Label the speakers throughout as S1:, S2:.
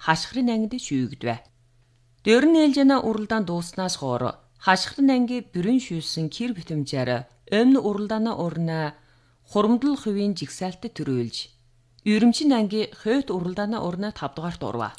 S1: хашхрын ангид шүйгдвэ. Дөрн ээлжэна уралдаан дууснаас хоор хашхрын анги бүрэн шүүлсэн кир битэмжээр өмнө уралдаана урна хурамдал хувийн жигсаалтад төрүүлж Ерөмчин анги хойт уралдаана урна 5 дугаарт урва.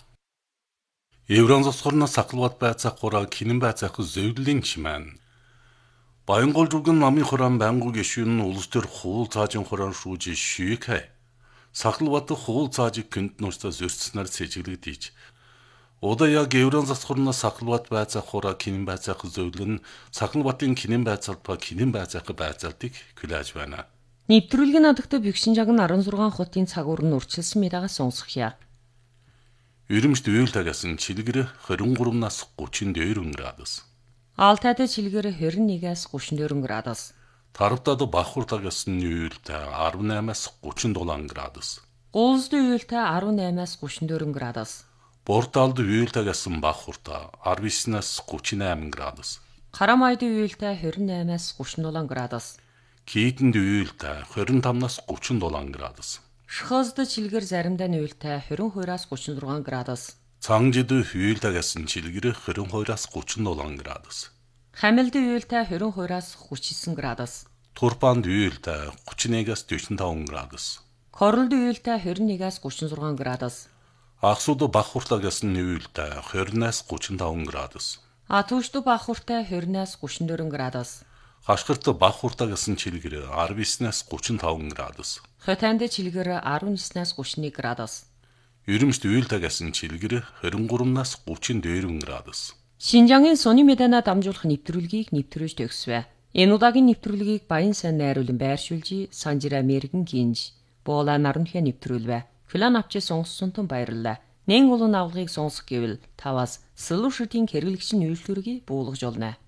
S2: Евронзос хорноос саклбат байцаах хураа кинэн байцаах зөвлөлийн чимэн. Баянгол жүргэн намын хураан байнгын гишүүн улс төр хуул цаажин хураан шүүж шүйхэ. Саклбат хуул цаажиг гэнт нууртаа зөрчснээр сэжиглэгдэж. Ода яг Евронзос хорноос саклбат байцаах хураа кинэн байцаах зөвлөн саклбатын кинэн байцаалт ба кинэн байцаах байцаалтыг хүлээж байна.
S1: Нэвтрүүлгийн надагтаа бюкшин жаг нь 16 хотын цагуур нь урчилсан мэдаагаас сонсгоё.
S2: Ерөмшд уйлтагасан чилгэр 23-наас 34 градус.
S1: Алтайд чилгэр 21-аас 34 градус.
S2: Тарвтад бахуртагасан уйлтай 18-аас 37 градус.
S1: Гуулсд уйлтай 18-аас 34 градус.
S2: Борталд уйлтагасан бахурта 19-аас 38 градус.
S1: Карамайд уйлтай 28-аас 37 градус.
S2: Кийтэнд уйлтай 25-наас 37 градус.
S1: Шхозд чилгэр заримдаа нь уйлтай 22-аас 36 градус.
S2: Цангжид уйлтагасан чилгэр 22-аас 37 градус.
S1: Хамилд уйлтай 22-аас 39 градус.
S2: Турпанд уйлтай 31-аас 45 градус.
S1: Королд уйлтай 21-аас 36 градус.
S2: Ахсууд бахуртагасан уйлтай 20-аас 35 градус.
S1: Атушд бахуртай 20-аас 34 градус.
S2: Хашгирт бахуртагасан чилгэр 19-аас 35 градус.
S1: Хотанд чилгэр 19-аас 31 градус.
S2: Ерөмшд уйлтагасан чилгэр 23-наас 34 градус.
S1: Шинжангийн Сони Медана дамжуулах нэвтрүүлгийг нэвтрүүлж төгсвэ. Энэ удаагийн нэвтрүүлгийг Баян сайн найруулан байршуулж Санжира Мэргэн гинж Боола Наранхя нэвтрүүлвэ. Хүлээн авч сонссон баярлалаа. Нэн улуун авлагыг сонсох гэвэл таваас Solution-ийн хэрэглэгчийн үйлдвэрийг буулгаж олно.